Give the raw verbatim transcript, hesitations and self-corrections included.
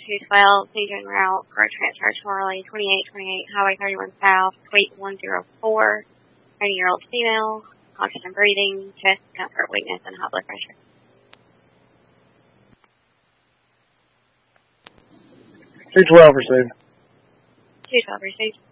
two twelve, seizure en route for a transfer to Raleigh, twenty-eight twenty-eight, Highway thirty-one South, Suite one oh four, thirty-year-old female, conscious and breathing, chest, comfort, weakness, and high blood pressure. two twelve received. two twelve received.